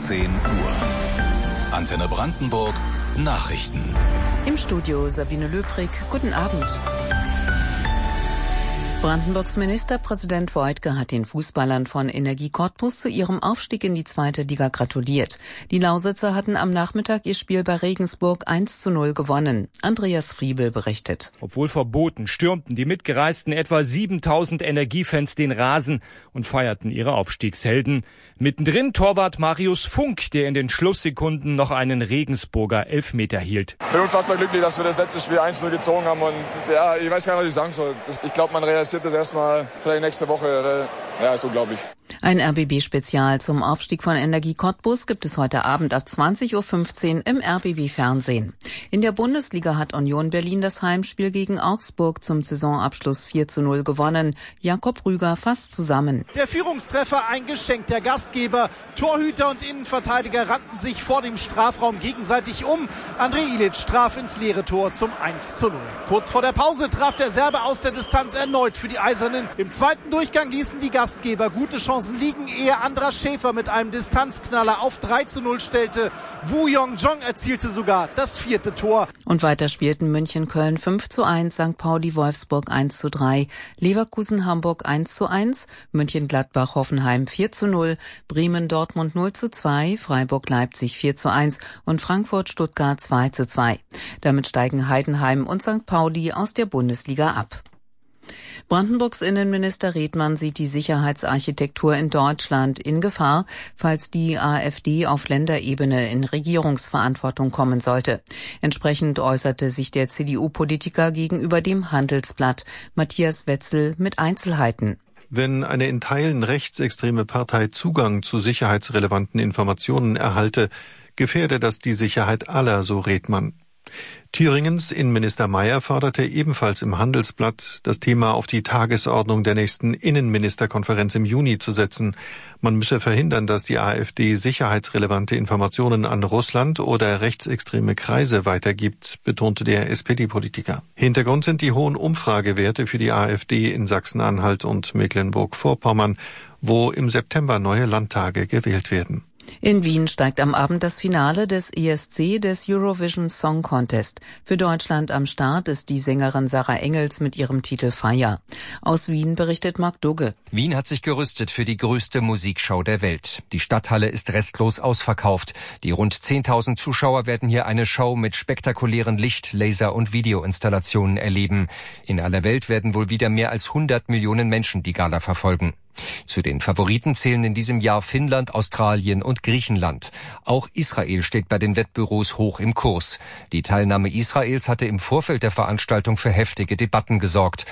10 Uhr. Antenne Brandenburg, Nachrichten. Im Studio Sabine Löbrig. Guten Abend. Brandenburgs Ministerpräsident Voigtke hat den Fußballern von Energie Cottbus zu ihrem Aufstieg in die 2. Liga gratuliert. Die Lausitzer hatten am Nachmittag ihr Spiel bei Regensburg 1:0 gewonnen. Andreas Friebel berichtet. Obwohl verboten, stürmten die mitgereisten etwa 7000 Energiefans den Rasen und feierten ihre Aufstiegshelden. Mittendrin Torwart Marius Funk, der in den Schlusssekunden noch einen Regensburger Elfmeter hielt. Ich bin unfassbar glücklich, dass wir das letzte Spiel 1:0 gezogen haben. Und ja, ich weiß gar nicht, was ich sagen soll. Ich glaube, man realisiert das erstmal vielleicht nächste Woche. Ja, ist unglaublich. Ein RBB-Spezial zum Aufstieg von Energie Cottbus gibt es heute Abend ab 20:15 Uhr im RBB-Fernsehen. In der Bundesliga hat Union Berlin das Heimspiel gegen Augsburg zum Saisonabschluss 4:0 gewonnen. Jakob Rüger fasst zusammen. Der Führungstreffer ein Geschenk der Gastgeber. Torhüter und Innenverteidiger rannten sich vor dem Strafraum gegenseitig um. André Ilic traf ins leere Tor zum 1:0. Kurz vor der Pause traf der Serbe aus der Distanz erneut für die Eisernen. Im zweiten Durchgang ließen die Gastgeber gute Chancen liegen, ehe Andras Schäfer mit einem Distanzknaller auf 3:0 stellte. Woo Yong-jong erzielte sogar das 4. Tor. Und weiter spielten München-Köln 5:1, St. Pauli-Wolfsburg 1:3, Leverkusen-Hamburg 1:1, München-Gladbach-Hoffenheim 4:0, Bremen-Dortmund 0:2, Freiburg-Leipzig 4:1 und Frankfurt-Stuttgart 2:2. Damit steigen Heidenheim und St. Pauli aus der Bundesliga ab. Brandenburgs Innenminister Redmann sieht die Sicherheitsarchitektur in Deutschland in Gefahr, falls die AfD auf Länderebene in Regierungsverantwortung kommen sollte. Entsprechend äußerte sich der CDU-Politiker gegenüber dem Handelsblatt. Matthias Wetzel mit Einzelheiten. Wenn eine in Teilen rechtsextreme Partei Zugang zu sicherheitsrelevanten Informationen erhalte, gefährde das die Sicherheit aller, so Redmann. Thüringens Innenminister Mayer forderte ebenfalls im Handelsblatt, das Thema auf die Tagesordnung der nächsten Innenministerkonferenz im Juni zu setzen. Man müsse verhindern, dass die AfD sicherheitsrelevante Informationen an Russland oder rechtsextreme Kreise weitergibt, betonte der SPD-Politiker. Hintergrund sind die hohen Umfragewerte für die AfD in Sachsen-Anhalt und Mecklenburg-Vorpommern, wo im September neue Landtage gewählt werden. In Wien steigt am Abend das Finale des ESC, des Eurovision Song Contest. Für Deutschland am Start ist die Sängerin Sarah Engels mit ihrem Titel Fire. Aus Wien berichtet Marc Dugge. Wien hat sich gerüstet für die größte Musikshow der Welt. Die Stadthalle ist restlos ausverkauft. Die rund 10.000 Zuschauer werden hier eine Show mit spektakulären Licht-, Laser- und Videoinstallationen erleben. In aller Welt werden wohl wieder mehr als 100 Millionen Menschen die Gala verfolgen. Zu den Favoriten zählen in diesem Jahr Finnland, Australien und Griechenland. Auch Israel steht bei den Wettbüros hoch im Kurs. Die Teilnahme Israels hatte im Vorfeld der Veranstaltung für heftige Debatten gesorgt.